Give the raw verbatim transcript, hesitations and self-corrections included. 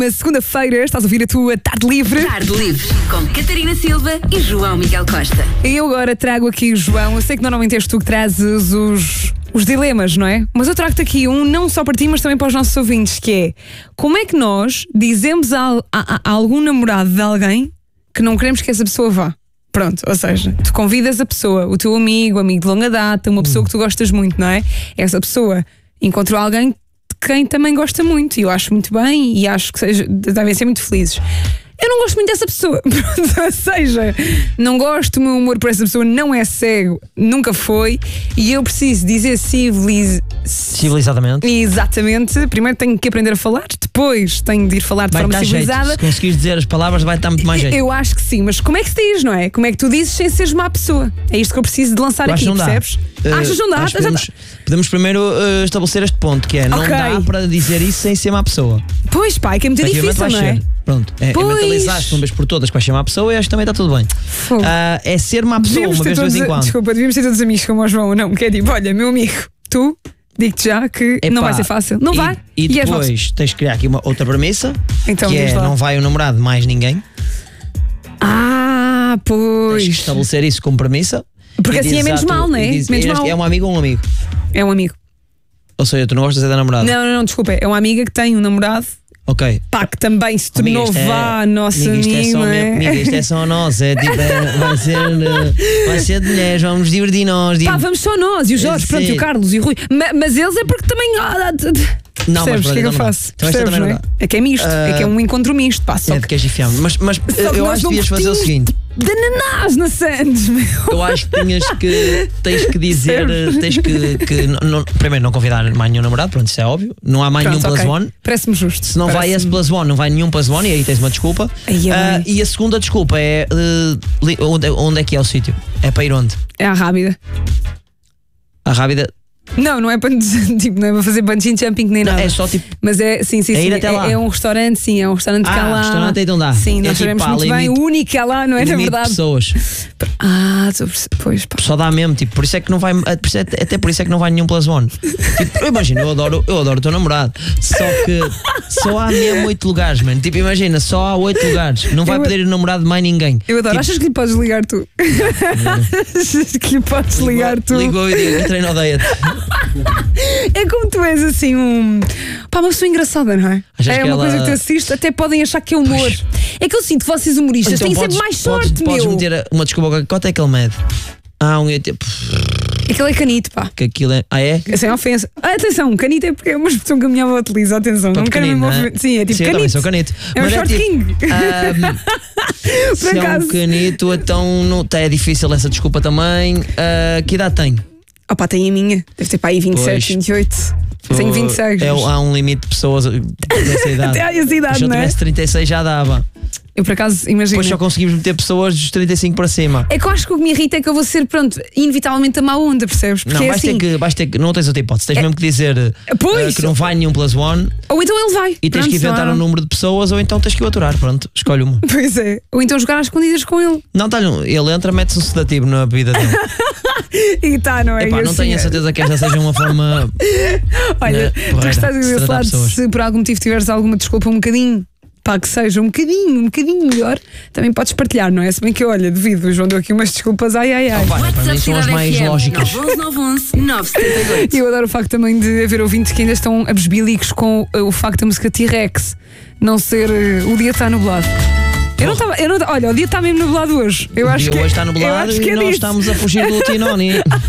Uma segunda-feira, estás a ouvir a tua Tarde Livre. Tarde Livre, com Catarina Silva e João Miguel Costa. E eu agora trago aqui o João. Eu sei que normalmente és tu que trazes os, os dilemas, não é? Mas eu trago-te aqui um, não só para ti, mas também para os nossos ouvintes, que é: como é que nós dizemos a, a, a algum namorado de alguém que não queremos que essa pessoa vá? Pronto, ou seja, tu convidas a pessoa, o teu amigo, amigo de longa data, uma pessoa que tu gostas muito, não é? Essa pessoa encontrou alguém de quem também gosta muito, e eu acho muito bem, e acho que seja, devem ser muito felizes. Eu não gosto muito dessa pessoa. Ou seja, não gosto, o meu amor por essa pessoa não é cego, nunca foi, e eu preciso dizer civiliz... civilizadamente. Exatamente. Primeiro tenho que aprender a falar, depois tenho de ir falar de vai forma civilizada. Jeito. Se conseguires dizer as palavras, vai estar muito mais jeito. Eu acho que sim, mas como é que se diz, não é? Como é que tu dizes sem seres má pessoa? É isto que eu preciso de lançar eu aqui, percebes? Uh, Achas que não dá? Podemos, podemos primeiro uh, estabelecer este ponto, que é: não okay. dá para dizer isso sem ser má pessoa. Pois pá, é que é muito difícil, não é? Ser. Pronto, é, é mentalizar-te uma vez por todas que vais ser má pessoa, e acho que também está tudo bem. Uh, é ser má pessoa devíamos uma vez de vez em quando. Desculpa, devíamos ter todos amigos como o João, não? Que é tipo: olha, meu amigo, tu, digo-te já que Epá, não vai ser fácil. Não e, vai. E, e depois tens de criar aqui uma outra premissa, então, que é: lá. não vai o namorado mais ninguém. Ah, pois. Tens de estabelecer isso como premissa. Porque assim é menos mal, não é? Diz, menos mal. É um amigo ou um amigo? É um amigo. Ou seja, tu não gostas da namorada? Não, não, não, desculpa. É uma amiga que tem um namorado. Ok. Pá, que também se tornou amiga, vá, é, nossa amiga, isto amiga. É só é? amiga, isto é só nós. É, tipo, é, vai, ser, vai ser de mulheres, vamos divertir nós. Pá, vamos só nós e o Jorge, pronto, e o Carlos e o Rui. Mas, mas eles é porque também. Não, percebes o que é que eu não faço? Então Percebes, não é? É que é misto, uh, é que é um encontro misto. Pá, só é de queijo e fiambre. Mas, mas eu acho que devias fazer o seguinte: de ananás na Sandes, meu. Eu acho que tinhas que tens que dizer, tens que, que não, não, primeiro não convidar mais nenhum namorado, pronto, isso é óbvio. Não há mais pronto, nenhum okay. plus one. Parece-me justo. Se não Parece-me... vai esse plus one, não vai nenhum plus one, e aí tens uma desculpa. Ai, uh, e a segunda desculpa é uh, onde, onde é que é o sítio? É para ir onde? É à Rábida. A Rábida. Não, não é para, tipo, não é para fazer bungee jumping nem não, nada. É só tipo. Mas é, sim, sim, é sim. Ir até é, lá. é um restaurante, sim, é um restaurante ah, que há lá. restaurante então dá. Sim, é nós tipo, sabemos pá, muito limite, bem. O único que há lá, não é? Na verdade. Pessoas. Ah, pois, pá. Só dá mesmo, tipo, por isso é que não vai. Até por isso é que não vai nenhum plus one. Tipo, eu imagino, eu adoro, eu adoro o teu namorado. Só que só há mesmo oito lugares, mano. Tipo, imagina, só há oito lugares. Não vai eu, poder ir o namorado de mais ninguém. Eu adoro. Tipo, achas que lhe podes ligar tu? Achas que lhe podes ligou, ligar tu? Ligou e digo, treino odeia-te. É como tu és assim um. Pá, uma pessoa engraçada, não é? Achas é uma ela... coisa que tu assistes, até podem achar que é humor. Pois. É que eu sinto, vocês humoristas então, têm podes, sempre mais sorte, podes, meu. Podes meter uma desculpa, quanto é que ele mede? Ah, um tipo. Aquilo é canito, pá. Que aquilo é. Ah, é? Sem ofensa. Ah, atenção, canito é porque é uma expressão que a minha avó utiliza. Atenção, Pá, não quero mesmo ofensa. Sim, é tipo Sim, canito. Sou canito. É um Mas short é tipo, king. Um, se é um canito, então não, é difícil essa desculpa também. Uh, que idade tem? Oh pá, tem a minha. Deve ter pá aí vinte e sete, vinte e oito. Eu tenho vinte e seis. É, há um limite de pessoas dessa idade. Até há essa idade, se eu não é? tivesse trinta e seis já dava. Eu por acaso imagino. Depois só conseguimos meter pessoas dos trinta e cinco para cima. É que eu acho que o que me irrita é que eu vou ser, pronto, inevitavelmente a má onda, percebes? Porque não, vais, é assim, ter que, vais ter que. Não tens outra hipótese. Tens é, mesmo que dizer uh, que não vai nenhum plus one. Ou então ele vai. E tens pronto, que inventar há... um número de pessoas, ou então tens que o aturar. Pronto, escolhe uma. Pois é. Ou então jogar às escondidas com ele. Não, tá, ele entra, mete-se um sedativo na bebida dele. E tá, não é? Epá, não assim, tenho a certeza que esta seja uma forma. Olha, né, tu estás desse lado, se por algum motivo tiveres alguma desculpa um bocadinho, pá, que seja um bocadinho, um bocadinho melhor, também podes partilhar, não é? Se bem que, olha, devido, o João deu aqui umas desculpas, ai, ai, ai. Oh, pá, para mim são as mais lógicas. nove um um, nove sete oito. Eu adoro o facto também de haver ouvintes que ainda estão abesbílicos com uh, o facto da música T-Rex não ser uh, o dia está nublado. Eu não estava, eu não, olha, o dia está mesmo nublado hoje. Eu o acho dia que hoje está nublado e é nós disso. estamos a fugir do Tinoni.